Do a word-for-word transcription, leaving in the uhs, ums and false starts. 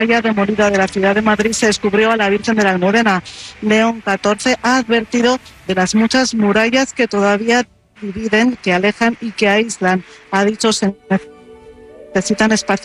demolida de la ciudad de Madrid se descubrió a la Virgen de la Almudena. León catorce ha advertido de las muchas murallas que todavía dividen, que alejan y que aíslan. Ha dicho se necesitan espacios